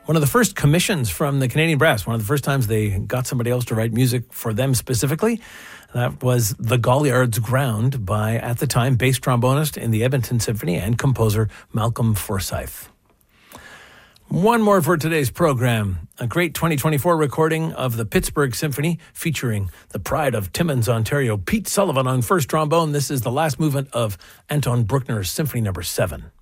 one of the first commissions from the Canadian Brass, one of the first times they got somebody else to write music for them specifically. That was The Galliard's Ground by, at the time, bass trombonist in the Edmonton Symphony and composer Malcolm Forsyth. One more for today's program. A great 2024 recording of the Pittsburgh Symphony featuring the pride of Timmins, Ontario, Pete Sullivan on first trombone. This is the last movement of Anton Bruckner's Symphony No. 7.